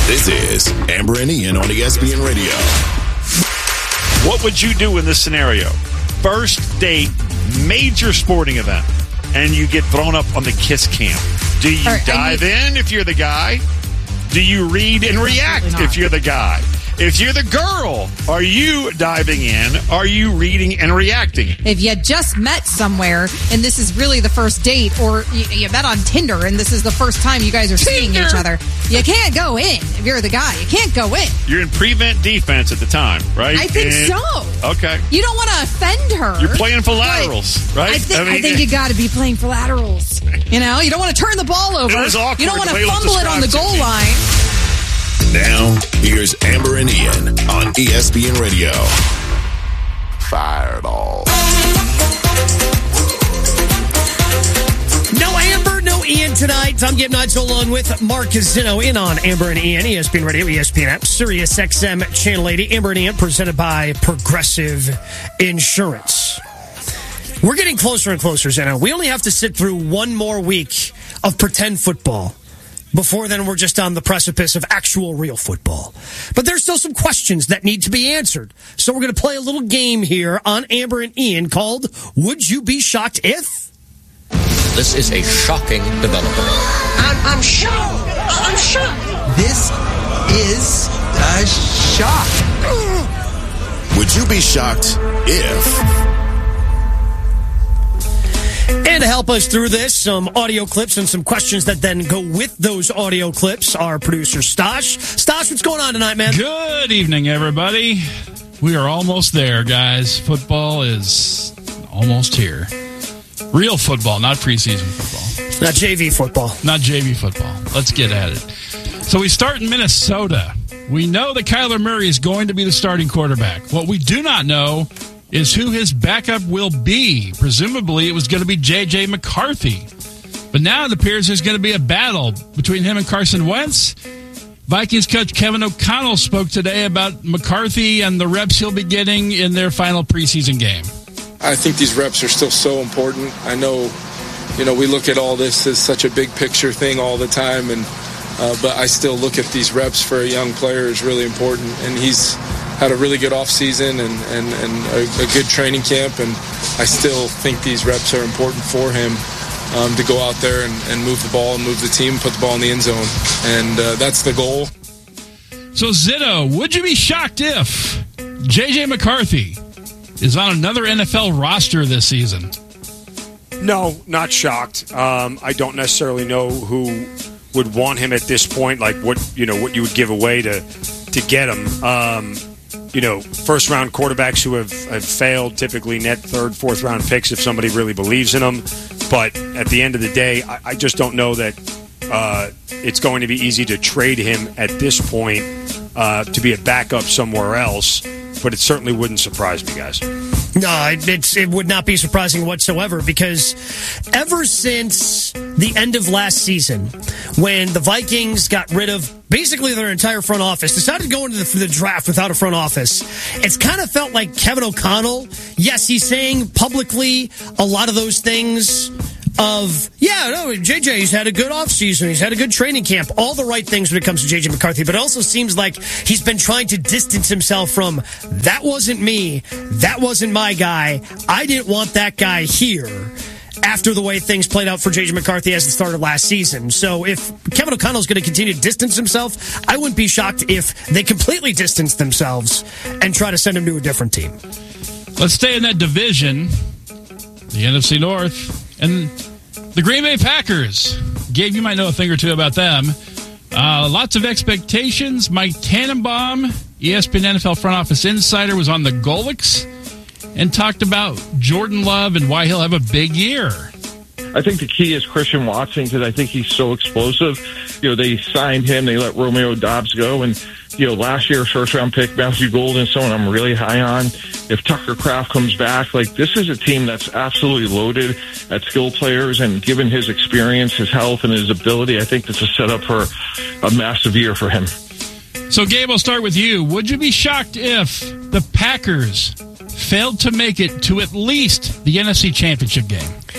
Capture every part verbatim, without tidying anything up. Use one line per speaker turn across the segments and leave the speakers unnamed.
This is Amber and Ian on E S P N Radio.
What would you do in this scenario? First date, major sporting event, and you get thrown up on the kiss cam. Do you right, dive you... in if you're the guy? Do you read and react if you're the guy? If you're the girl, are you diving in? Are you reading and reacting?
If you just met somewhere and this is really the first date, or you, you met on Tinder and this is the first time you guys are seeing Tinder. each other, you can't go in if you're the guy. You can't go in.
You're in prevent defense at the time, right?
I think
and,
so.
Okay.
You don't want to offend her.
You're playing for laterals, right?
I think,
I, mean,
I think you got to be playing for laterals. You know, you don't want to turn the ball over.
It was awkward.
You don't want to fumble it on the goal
me.
line.
Now, here's Amber and Ian on E S P N Radio. Fireball.
No Amber, no Ian tonight. Tom Gibnite along with Mark Zino in on Amber and Ian, E S P N Radio, E S P N app, Sirius X M Channel eighty. Amber and Ian presented by Progressive Insurance. We're getting closer and closer, Zino. We only have to sit through one more week of pretend football. Before then, we're just on the precipice of actual real football. But there's still some questions that need to be answered. So we're going to play a little game here on Amber and Ian called Would You Be Shocked If?
This is a shocking development.
I'm, I'm shocked. I'm shocked.
This is a shock.
Would you be shocked if...
And to help us through this, some audio clips and some questions that then go with those audio clips, our producer, Stosh. Stosh, what's going on tonight, man?
Good evening, everybody. We are almost there, guys. Football is almost here. Real football, not preseason football.
Not J V football.
Not J V football. Let's get at it. So we start in Minnesota. We know that Kyler Murray is going to be the starting quarterback. What we do not know is who his backup will be. Presumably, it was going to be J J McCarthy. But now it appears there's going to be a battle between him and Carson Wentz. Vikings coach Kevin O'Connell spoke today about McCarthy and the reps he'll be getting in their final preseason game.
I think these reps are still so important. I know, you know, we look at all this as such a big picture thing all the time, and uh, but I still look at these reps for a young player is really important, and he's had a really good offseason and, and, and a, a good training camp, and I still think these reps are important for him um, to go out there and, and move the ball and move the team, put the ball in the end zone, and uh, that's the goal.
So, Zitto, would you be shocked if J J McCarthy is on another N F L roster this season?
No, not shocked. Um, I don't necessarily know who would want him at this point, like what you know what you would give away to to get him. Um, You know, first-round quarterbacks who have, have failed typically net third, fourth-round picks if somebody really believes in them. But at the end of the day, I, I just don't know that uh, it's going to be easy to trade him at this point uh, to be a backup somewhere else. But it certainly wouldn't surprise me, guys.
No, it, it's, it would not be surprising whatsoever because ever since the end of last season, when the Vikings got rid of basically their entire front office, decided to go into the, the draft without a front office, it's kind of felt like Kevin O'Connell, yes, he's saying publicly a lot of those things of, yeah, no, J J's had a good offseason, he's had a good training camp, all the right things when it comes to J J McCarthy, but it also seems like he's been trying to distance himself from, that wasn't me, that wasn't my guy, I didn't want that guy here, after the way things played out for J J McCarthy as the starter last season. So if Kevin O'Connell is going to continue to distance himself, I wouldn't be shocked if they completely distance themselves and try to send him to a different team.
Let's stay in that division, the N F C North, and the Green Bay Packers. Gabe, you might know a thing or two about them. Uh, lots of expectations. Mike Tannenbaum, E S P N N F L front office insider, was on the Golics and talked about Jordan Love and why he'll have a big year.
I think the key is Christian Watson because I think he's so explosive. You know, they signed him, they let Romeo Doubs go, and you know, last year first round pick Matthew Golden, someone I'm really high on. If Tucker Kraft comes back, like this is a team that's absolutely loaded at skill players, and given his experience, his health, and his ability, I think that's a setup for a massive year for him.
So, Gabe, I'll start with you. Would you be shocked if the Packers failed to make it to at least the N F C Championship game?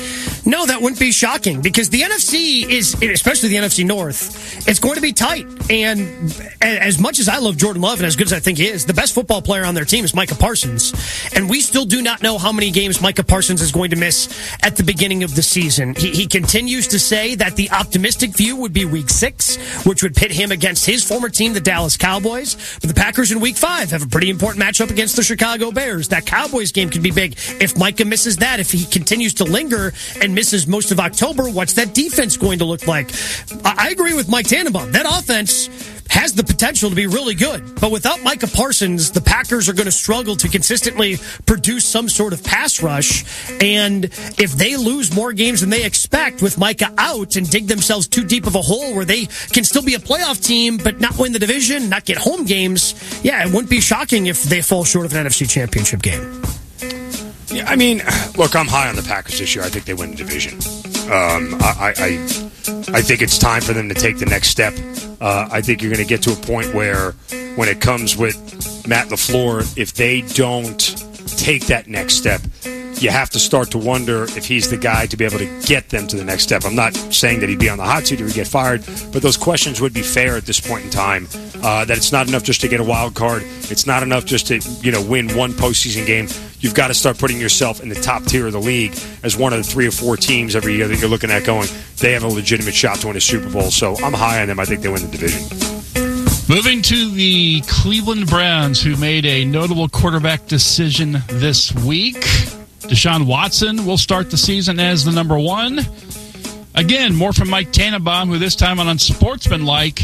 No, that wouldn't be shocking because the N F C is, especially the N F C North, it's going to be tight. And as much as I love Jordan Love and as good as I think he is, the best football player on their team is Micah Parsons. And we still do not know how many games Micah Parsons is going to miss at the beginning of the season. He, he continues to say that the optimistic view would be week six, which would pit him against his former team, the Dallas Cowboys. But the Packers in week five have a pretty important matchup against the Chicago Bears. That Cowboys game could be big. If Micah misses that, if he continues to linger and misses most of October, what's that defense going to look like? I agree with Mike Tannenbaum. That offense has the potential to be really good. But without Micah Parsons, the Packers are going to struggle to consistently produce some sort of pass rush. And if they lose more games than they expect with Micah out and dig themselves too deep of a hole where they can still be a playoff team but not win the division, not get home games, yeah, it wouldn't be shocking if they fall short of an N F C Championship game.
Yeah, I mean, look, I'm high on the Packers this year. I think they win the division. Um, I, I, I think it's time for them to take the next step. Uh, I think you're going to get to a point where, when it comes with Matt LaFleur, if they don't take that next step, you have to start to wonder if he's the guy to be able to get them to the next step. I'm not saying that he'd be on the hot seat or he'd get fired, but those questions would be fair at this point in time. Uh, that it's not enough just to get a wild card. It's not enough just to, you know, win one postseason game. You've got to start putting yourself in the top tier of the league as one of the three or four teams every year that you're looking at going, they have a legitimate shot to win a Super Bowl. So I'm high on them. I think they win the division.
Moving to the Cleveland Browns, who made a notable quarterback decision this week. Deshaun Watson will start the season as the number one. Again, more from Mike Tannenbaum, who this time on Unsportsmanlike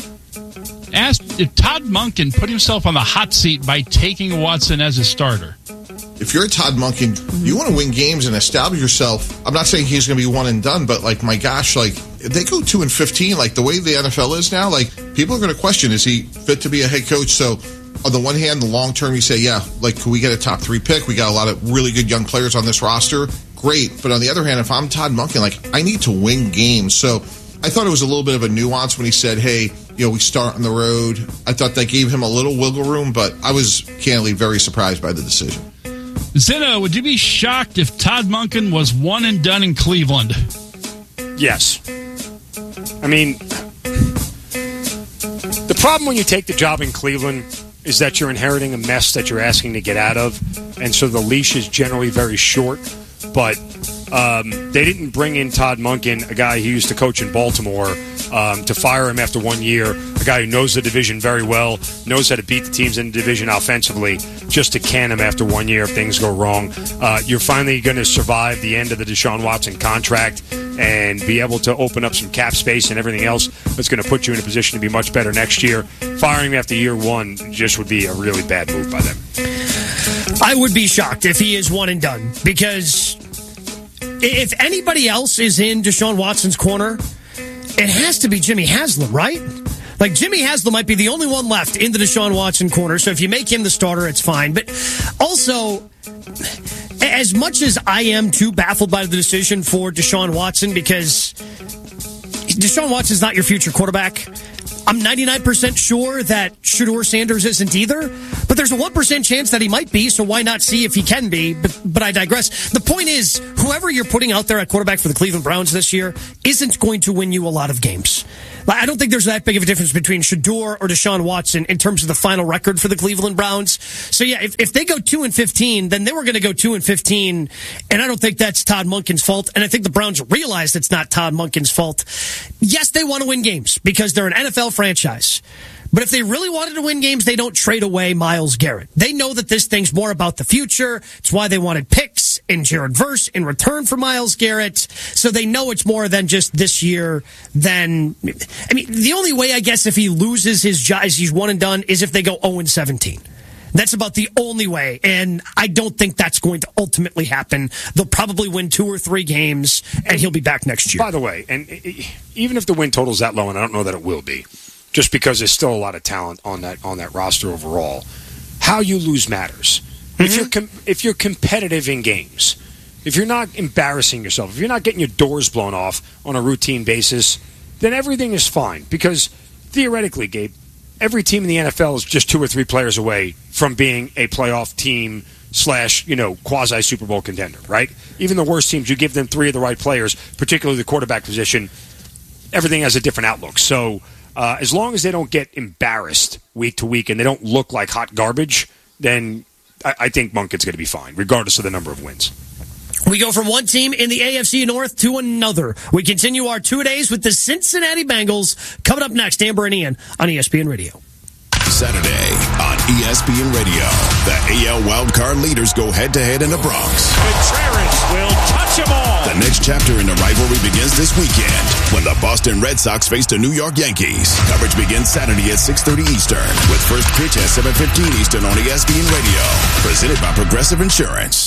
asked if Todd Monken put himself on the hot seat by taking Watson as a starter.
If you're Todd Monken, you want to win games and establish yourself. I'm not saying he's going to be one and done, but like, my gosh, like, if they go two and fifteen, like the way the N F L is now, like, people are going to question, is he fit to be a head coach? So on the one hand, the long term, you say, yeah, like, can we get a top three pick? We got a lot of really good young players on this roster. Great. But on the other hand, if I'm Todd Monken, like, I need to win games. So I thought it was a little bit of a nuance when he said, hey, you know, we start on the road. I thought that gave him a little wiggle room, but I was candidly very surprised by the decision.
Zeno, would you be shocked if Todd Monken was one and done in Cleveland?
Yes. I mean, the problem when you take the job in Cleveland is that you're inheriting a mess that you're asking to get out of, and so the leash is generally very short. But um, they didn't bring in Todd Monken, a guy who used to coach in Baltimore, um, to fire him after one year, a guy who knows the division very well, knows how to beat the teams in the division offensively, just to can him after one year if things go wrong. Uh, you're finally going to survive the end of the Deshaun Watson contract and be able to open up some cap space and everything else that's going to put you in a position to be much better next year. Firing him after year one just would be a really bad move by them.
I would be shocked if he is one and done, because if anybody else is in Deshaun Watson's corner, it has to be Jimmy Haslam, right? Like, Jimmy Haslam might be the only one left in the Deshaun Watson corner, so if you make him the starter, it's fine. But also, as much as I am too baffled by the decision for Deshaun Watson, because Deshaun Watson's not your future quarterback, I'm ninety-nine percent sure that Shedeur Sanders isn't either, but there's a one percent chance that he might be, so why not see if he can be? But, but I digress. The point is, whoever you're putting out there at quarterback for the Cleveland Browns this year isn't going to win you a lot of games. I don't think there's that big of a difference between Shedeur or Deshaun Watson in terms of the final record for the Cleveland Browns. So yeah, if, if they go two and fifteen, then they were going to go two and fifteen, and I don't think that's Todd Monken's fault. And I think the Browns realize it's not Todd Monken's fault. Yes, they want to win games because they're an N F L franchise. But if they really wanted to win games, they don't trade away Myles Garrett. They know that this thing's more about the future. It's why they wanted picks in Jared Verse in return for Myles Garrett. So they know it's more than just this year. Than I mean, the only way, I guess, if he loses his job, he's one and done, is if they go oh and seventeen. That's about the only way, and I don't think that's going to ultimately happen. They'll probably win two or three games, and he'll be back next year.
By the way, and even if the win total's that low, and I don't know that it will be, just because there's still a lot of talent on that on that roster overall, how you lose matters. Mm-hmm. If you're com- if you're competitive in games, if you're not embarrassing yourself, if you're not getting your doors blown off on a routine basis, then everything is fine. Because theoretically, Gabe, every team in the N F L is just two or three players away from being a playoff team, slash, you know, quasi Super Bowl contender, right? Even the worst teams, you give them three of the right players, particularly the quarterback position, everything has a different outlook. So uh, as long as they don't get embarrassed week to week and they don't look like hot garbage, then I, I think Monken's going to be fine, regardless of the number of wins.
We go from one team in the A F C North to another. We continue our two-a-days with the Cincinnati Bengals. Coming up next, Amber and Ian on E S P N Radio.
Saturday on E S P N Radio, the A L wildcard leaders go head-to-head in the Bronx.
Contreras will touch them all.
The next chapter in the rivalry begins this weekend when the Boston Red Sox face the New York Yankees. Coverage begins Saturday at six thirty Eastern with first pitch at seven fifteen Eastern on E S P N Radio. Presented by Progressive Insurance.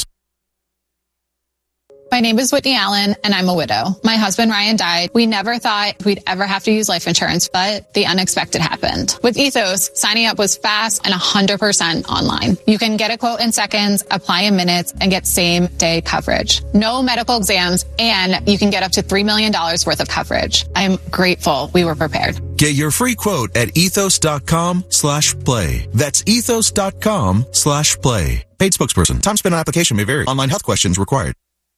My name is Whitney Allen, and I'm a widow. My husband, Ryan, died. We never thought we'd ever have to use life insurance, but the unexpected happened. With Ethos, signing up was fast and one hundred percent online. You can get a quote in seconds, apply in minutes, and get same-day coverage. No medical exams, and you can get up to three million dollars worth of coverage. I'm grateful we were prepared.
Get your free quote at ethos.com slash play. That's ethos.com slash play. Paid spokesperson. Time spent on application may vary. Online health questions required.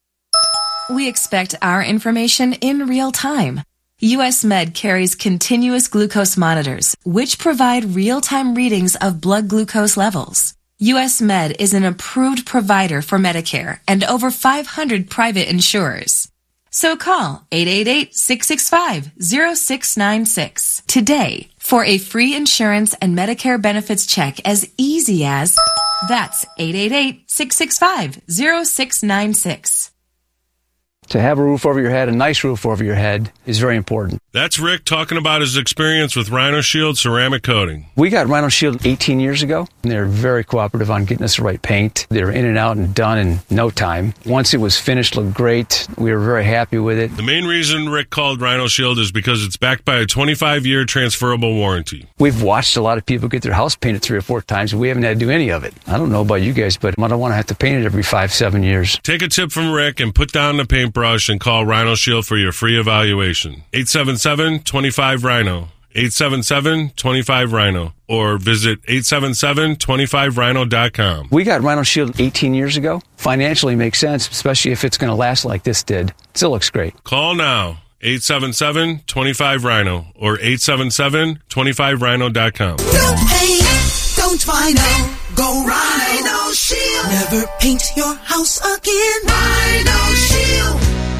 We expect our information in real time. U S Med carries continuous glucose monitors, which provide real-time readings of blood glucose levels. U S Med is an approved provider for Medicare and over five hundred private insurers. So call eight eight eight, six six five, zero six nine six today for a free insurance and Medicare benefits check as easy as that's eight eight eight, six six five, zero six nine six.
To have a roof over your head, a nice roof over your head, is very important.
That's Rick talking about his experience with Rhino Shield ceramic coating.
We got Rhino Shield eighteen years ago, and they were very cooperative on getting us the right paint. They were in and out and done in no time. Once it was finished, looked great. We were very happy with it.
The main reason Rick called Rhino Shield is because it's backed by a twenty-five year transferable warranty.
We've watched a lot of people get their house painted three or four times, and we haven't had to do any of it. I don't know about you guys, but I don't want to have to paint it every five, seven years.
Take a tip from Rick and put down the paintbrush and call Rhino Shield for your free evaluation. eight seven seven, two five, rhino. eight seven seven, two five, rhino. Or visit eight seven seven, two five rhino dot com.
We got Rhino Shield eighteen years ago. Financially makes sense, especially if it's going to last like this did. Still looks great.
Call now. eight seven seven, two five, rhino. Or eight seven seven, two five rhino dot com.
Don't paint, don't Rhino. Go Rhino Shield. Never paint your house again. Rhino Shield.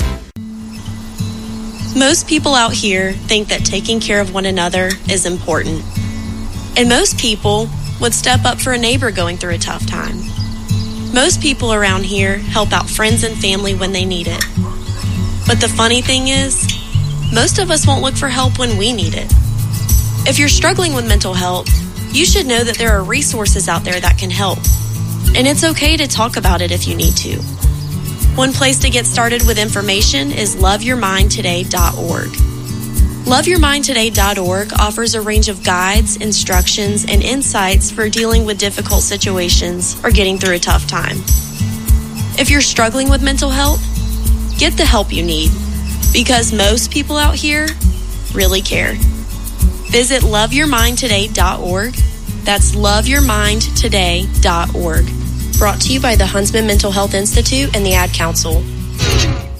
Most people out here think that taking care of one another is important. And most people would step up for a neighbor going through a tough time. Most people around here help out friends and family when they need it. But the funny thing is, most of us won't look for help when we need it. If you're struggling with mental health, you should know that there are resources out there that can help. And it's okay to talk about it if you need to. One place to get started with information is love your mind today dot org. love your mind today dot org offers a range of guides, instructions, and insights for dealing with difficult situations or getting through a tough time. If you're struggling with mental health, get the help you need, because most people out here really care. Visit love your mind today dot org. That's love your mind today dot org. Brought to you by the Huntsman Mental Health Institute and the Ad Council.